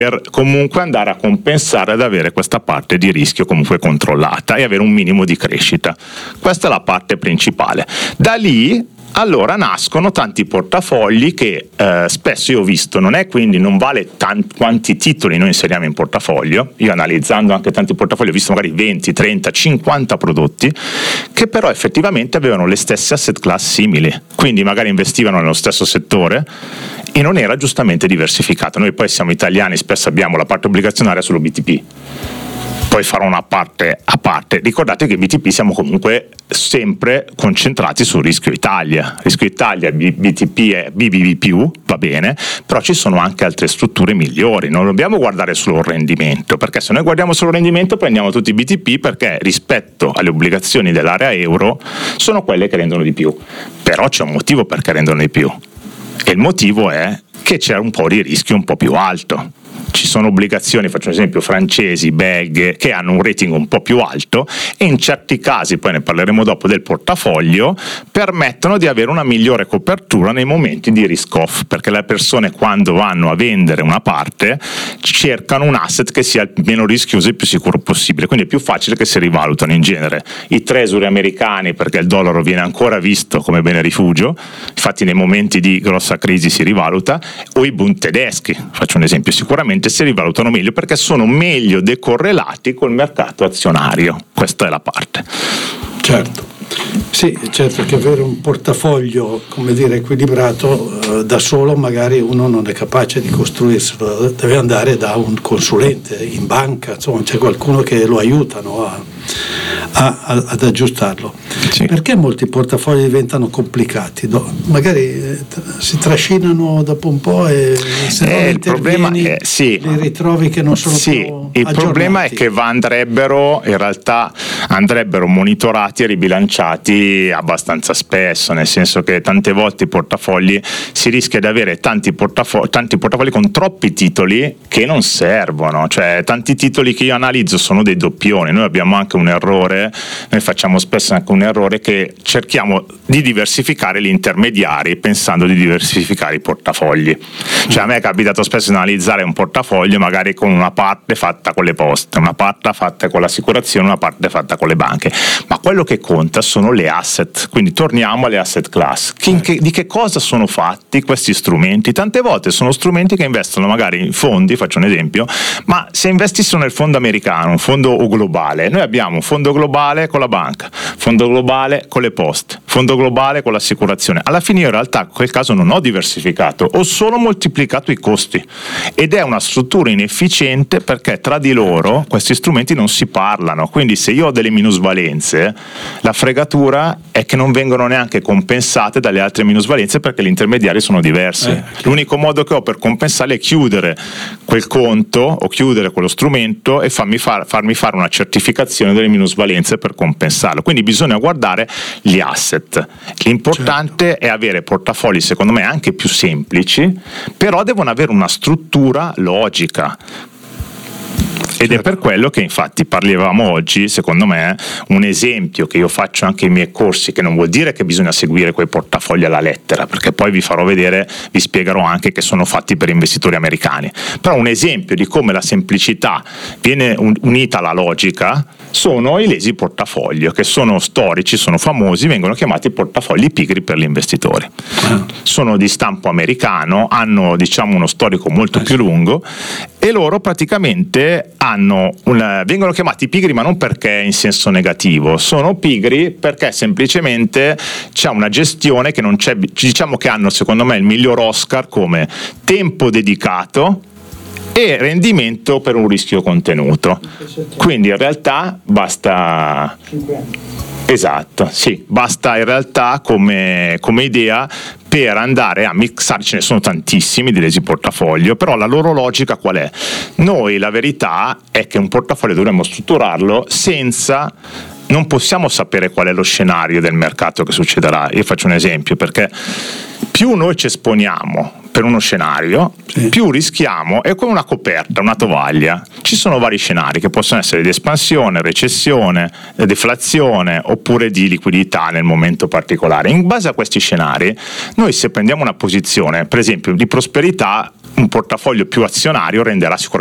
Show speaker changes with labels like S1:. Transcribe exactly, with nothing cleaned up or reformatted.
S1: per comunque andare a compensare ad avere questa parte di rischio comunque controllata e avere un minimo di crescita. Questa è la parte principale. Da lì allora nascono tanti portafogli che eh, spesso io ho visto, non è quindi non vale tanti, quanti titoli noi inseriamo in portafoglio. Io analizzando anche tanti portafogli ho visto magari venti, trenta, cinquanta prodotti che però effettivamente avevano le stesse asset class simili, quindi magari investivano nello stesso settore e non era giustamente diversificato. Noi poi siamo italiani, spesso abbiamo la parte obbligazionaria solo B T P, poi farò una parte a parte. Ricordate che B T P siamo comunque sempre concentrati sul rischio Italia. Rischio Italia, B T P è B B B più, va bene, però ci sono anche altre strutture migliori. Non dobbiamo guardare solo il rendimento, perché se noi guardiamo solo il rendimento prendiamo tutti i B T P, perché rispetto alle obbligazioni dell'area euro sono quelle che rendono di più. Però c'è un motivo perché rendono di più. E il motivo è che c'è un po' di rischio un po' più alto. Ci sono obbligazioni, faccio un esempio, francesi, belghe, che hanno un rating un po' più alto e in certi casi, poi ne parleremo dopo, del portafoglio, permettono di avere una migliore copertura nei momenti di risk off, perché le persone quando vanno a vendere una parte cercano un asset che sia il meno rischioso e il più sicuro possibile, quindi è più facile che si rivalutano in genere i treasury americani, perché il dollaro viene ancora visto come bene rifugio, infatti nei momenti di grossa crisi si rivaluta, o i Bund tedeschi, faccio un esempio, sicuramente si rivalutano meglio perché sono meglio decorrelati col mercato azionario. Questa è la parte.
S2: Certo. Sì, certo che avere un portafoglio, come dire, equilibrato eh, da solo magari uno non è capace di costruirselo, deve andare da un consulente in banca, insomma c'è qualcuno che lo aiuta, no, a, a, a, ad aggiustarlo. Sì. Perché molti portafogli diventano complicati? No? Magari eh, si trascinano dopo un po' e se non
S1: eh, il problema è, sì.
S2: li ritrovi che non sono
S1: sì,
S2: più
S1: il
S2: aggiornati.
S1: Problema è che andrebbero in realtà andrebbero monitorati e ribilanciati abbastanza spesso, nel senso che tante volte i portafogli si rischia di avere tanti portafogli, tanti portafogli con troppi titoli che non servono, cioè tanti titoli che io analizzo sono dei doppioni. Noi abbiamo anche un errore, noi facciamo spesso anche un errore che cerchiamo di diversificare gli intermediari pensando di diversificare i portafogli. Cioè a me è capitato spesso di analizzare un portafoglio magari con una parte fatta con le poste, una parte fatta con l'assicurazione, una parte fatta con le banche, ma quello che conta sono le asset, quindi torniamo alle asset class. Che, che, di che cosa sono fatti questi strumenti? Tante volte sono strumenti che investono magari in fondi, faccio un esempio, ma se investissero nel fondo americano, un fondo globale, noi abbiamo un fondo globale con la banca, fondo globale con le poste, fondo globale con l'assicurazione. Alla fine io in realtà in quel caso non ho diversificato, ho solo moltiplicato i costi ed è una struttura inefficiente perché tra di loro questi strumenti non si parlano, quindi se io ho delle minusvalenze la fregatura è che non vengono neanche compensate dalle altre minusvalenze perché gli intermediari sono diversi. Eh, L'unico modo che ho per compensarle è chiudere quel conto o chiudere quello strumento e farmi, far, farmi fare una certificazione delle minusvalenze per compensarlo. Quindi bisogna guardare gli asset. L'importante certo. è avere portafogli secondo me anche più semplici, però devono avere una struttura logica. Ed certo. è per quello che infatti parlavamo oggi, secondo me, un esempio che io faccio anche nei miei corsi, che non vuol dire che bisogna seguire quei portafogli alla lettera, perché poi vi farò vedere, vi spiegherò anche che sono fatti per investitori americani, però un esempio di come la semplicità viene unita alla logica sono i lesi portafoglio, che sono storici, sono famosi, vengono chiamati portafogli pigri per gli investitori. Ah. Sono di stampo americano, hanno diciamo uno storico molto ah, più sì. lungo e loro praticamente hanno una, vengono chiamati pigri ma non perché in senso negativo, sono pigri perché semplicemente c'è una gestione che non c'è, diciamo che hanno secondo me il miglior Oscar come tempo dedicato e rendimento per un rischio contenuto. Quindi in realtà basta esatto, sì, basta in realtà come, come idea per andare a mixare, ce ne sono tantissimi di lesi portafoglio, però la loro logica qual è? Noi la verità è che un portafoglio dovremmo strutturarlo senza, non possiamo sapere qual è lo scenario del mercato che succederà. Io faccio un esempio, perché più noi ci esponiamo per uno scenario, sì. più rischiamo, è come una coperta, una tovaglia. Ci sono vari scenari che possono essere di espansione, recessione, deflazione oppure di liquidità nel momento particolare. In base a questi scenari, noi se prendiamo una posizione, per esempio, di prosperità, un portafoglio più azionario renderà sicuramente